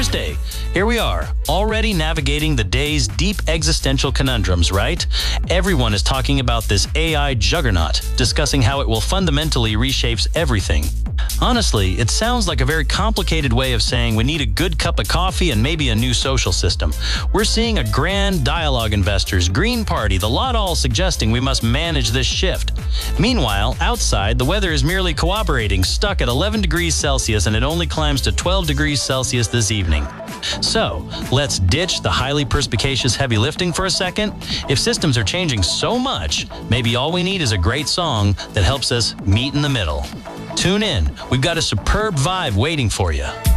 Thursday. Here we are, already navigating the day's deep existential conundrums, right? Everyone is talking about this AI juggernaut, discussing how it will fundamentally reshape everything. Honestly, it sounds like a very complicated way of saying we need a good cup of coffee and maybe a new social system. We're seeing a grand dialogue investors, Green Party, the lot all suggesting we must manage this shift. Meanwhile, outside, the weather is merely cooperating, stuck at 11 degrees Celsius, and it only climbs to 12 degrees Celsius this evening. So, let's ditch the highly perspicacious heavy lifting for a second. If systems are changing so much, maybe all we need is a great song that helps us meet in the middle. Tune in. We've got a superb vibe waiting for you.